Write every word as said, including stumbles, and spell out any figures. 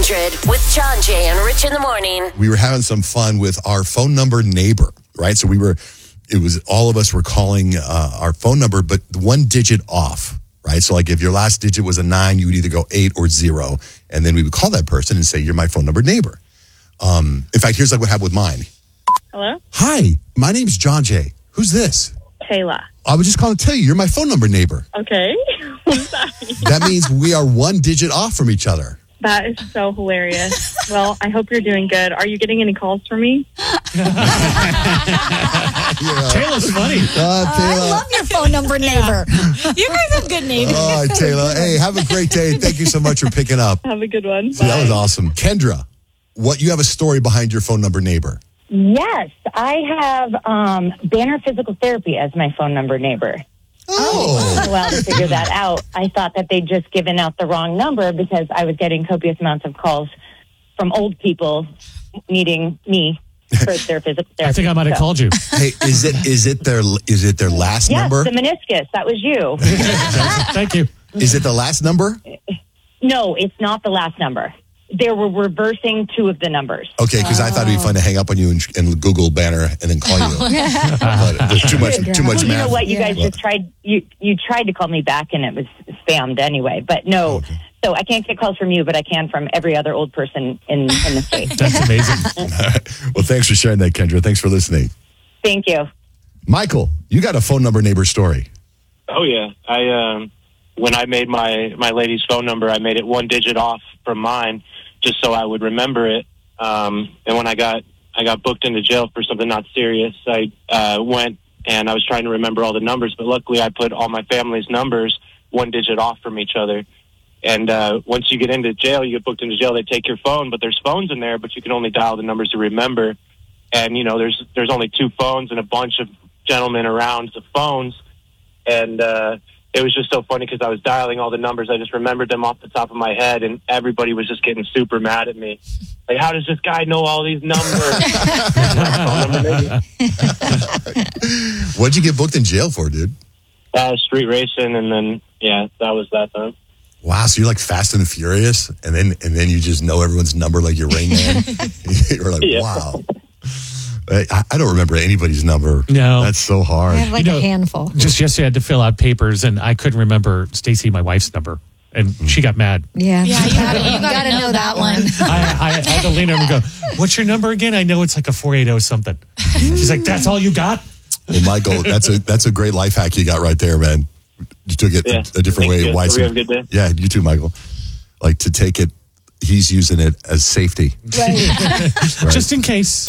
hundred with John Jay and Rich in the morning. We were having some fun with our phone number neighbor, right? So we were, it was all of us were calling uh, our phone number, but one digit off, right? So like if your last digit was a nine, you would either go eight or zero. And then we would call that person and say, you're my phone number neighbor. Um, in fact, here's like what happened with mine. Hello? Hi, my name's John Jay. Who's this? Taylor. I was just calling to tell you, you're my phone number neighbor. Okay. What does that mean? That means we are one digit off from each other. That is so hilarious. Well, I hope you're doing good. Are you getting any calls from me? Yeah. Taylor's funny. Uh, Taylor. I love your phone number neighbor. You guys have good neighbors. All right, Taylor. Hey, have a great day. Thank you so much for picking up. Have a good one. So that was awesome. Kendra, what you have a story behind your phone number neighbor. Yes, I have um, Banner Physical Therapy as my phone number neighbor. Oh. Well, to figure that out, I thought that they'd just given out the wrong number because I was getting copious amounts of calls from old people needing me for their physical therapy. I think I might have So- called you. Hey, is it is it their is it their last Yes, number? the meniscus. That was you. Thank you. Is it the last number? No, it's not the last number. They were reversing two of the numbers. Okay, because I thought it'd be fun to hang up on you and, and Google Banner and then call you. But there's too much too much Well, you know math. what? You guys Yeah. just tried. You you tried to call me back, and it was spammed anyway. But no, Okay. so I can't get calls from you, but I can from every other old person in in the state. That's amazing. Well, thanks for sharing that, Kendra. Thanks for listening. Thank you. Michael, you got a phone number neighbor story. Oh yeah, I um, when I made my my lady's phone number, I made it one digit off from mine, just so I would remember it. Um, and when I got I got booked into jail for something not serious, I uh, went and I was trying to remember all the numbers, but luckily I put all my family's numbers one digit off from each other. And uh, once you get into jail, you get booked into jail. They take your phone, but there's phones in there, but you can only dial the numbers to remember. And you know, there's there's only two phones and a bunch of gentlemen around the phones, and uh, it was just so funny because I was dialing all the numbers. I just remembered them off the top of my head, and everybody was just getting super mad at me. Like, how does this guy know all these numbers? Phone number, maybe? What'd you get booked in jail for, dude? Uh, street racing, and then yeah, that was that time. Wow, so you're like Fast and Furious, and then and then you just know everyone's number like you're Rain Man. You're like, Yeah. wow. I, I don't remember anybody's number. No. That's so hard. I have like You know- a handful. Just yesterday, I had to fill out papers, and I couldn't remember Stacy, my wife's number, and she got mad. Yeah, Yeah, you gotta, you gotta know, that one. I, I, I had to lean over and go, "What's your number again?" I know it's like a four eight zero something. She's like, "That's all you got?" Well, Michael, that's a that's a great life hack you got right there, man. You took it Yeah. a, a different Thank way. you. Why? Hope you have a good day. Yeah, you too, Michael. Like to take it, he's using it as safety. Right. Right. Just in case.